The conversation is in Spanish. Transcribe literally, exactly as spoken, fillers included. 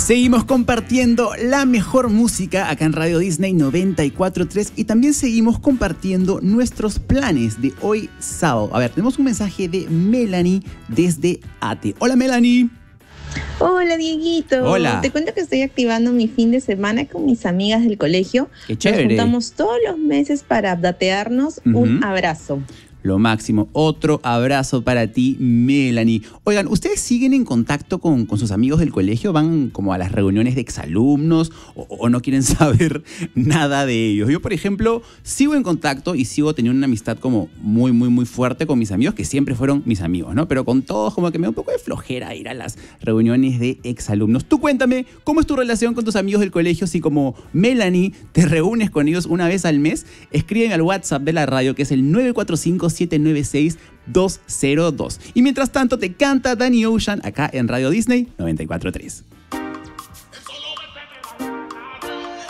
Seguimos compartiendo la mejor música acá en Radio Disney noventa y cuatro punto tres y también seguimos compartiendo nuestros planes de hoy sábado. A ver, tenemos un mensaje de Melanie desde Ate. Hola, Melanie. Hola, Dieguito. Hola. Te cuento que estoy activando mi fin de semana con mis amigas del colegio. Qué chévere. Nos juntamos todos los meses para datearnos. Uh-huh. Un abrazo. Lo máximo. Otro abrazo para ti, Melanie. Oigan, ¿ustedes siguen en contacto con, con sus amigos del colegio? ¿Van como a las reuniones de exalumnos o, o no quieren saber nada de ellos? Yo, por ejemplo, sigo en contacto y sigo teniendo una amistad como muy, muy, muy fuerte con mis amigos, que siempre fueron mis amigos, ¿no? Pero con todos como que me da un poco de flojera ir a las reuniones de exalumnos. Tú cuéntame, ¿cómo es tu relación con tus amigos del colegio? Si como Melanie te reúnes con ellos una vez al mes, escriben al WhatsApp de la radio, que es el nueve cuatro cinco, siete nueve seis, dos cero dos. Y mientras tanto te canta Danny Ocean acá en Radio Disney noventa y cuatro punto tres.